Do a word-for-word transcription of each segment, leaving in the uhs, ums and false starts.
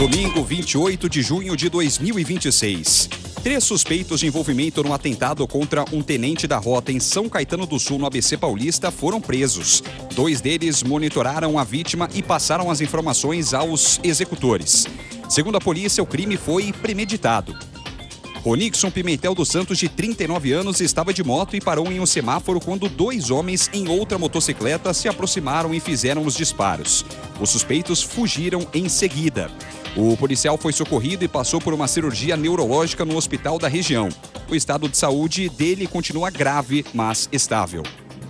Domingo, vinte e oito de junho de dois mil e vinte e seis. Três suspeitos de envolvimento no atentado contra um tenente da rota em São Caetano do Sul, no A B C Paulista, foram presos. Dois deles monitoraram a vítima e passaram as informações aos executores. Segundo a polícia, o crime foi premeditado. Ronixon Pimentel dos Santos, de trinta e nove anos, estava de moto e parou em um semáforo quando dois homens em outra motocicleta se aproximaram e fizeram os disparos. Os suspeitos fugiram em seguida. O policial foi socorrido e passou por uma cirurgia neurológica no hospital da região. O estado de saúde dele continua grave, mas estável.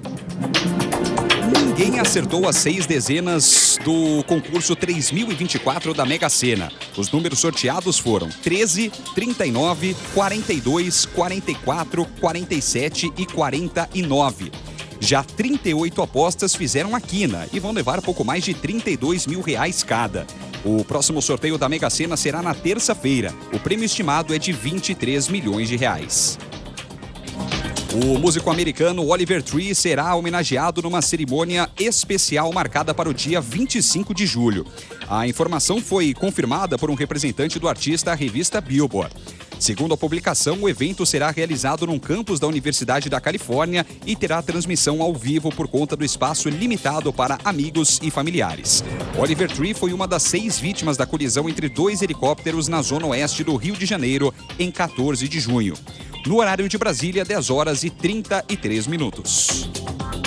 Ninguém acertou as seis dezenas do concurso três mil e vinte e quatro da Mega Sena. Os números sorteados foram treze, trinta e nove, quarenta e dois, quarenta e quatro, quarenta e sete e quarenta e nove. Já trinta e oito apostas fizeram a quina e vão levar pouco mais de trinta e dois mil reais cada. O próximo sorteio da Mega Sena será na terça-feira. O prêmio estimado é de vinte e três milhões de reais. O músico americano Oliver Tree será homenageado numa cerimônia especial marcada para o dia vinte e cinco de julho. A informação foi confirmada por um representante do artista à revista Billboard. Segundo a publicação, o evento será realizado num campus da Universidade da Califórnia e terá transmissão ao vivo por conta do espaço limitado para amigos e familiares. Oliver Tree foi uma das seis vítimas da colisão entre dois helicópteros na zona oeste do Rio de Janeiro em quatorze de junho. No horário de Brasília, dez horas e trinta e três minutos.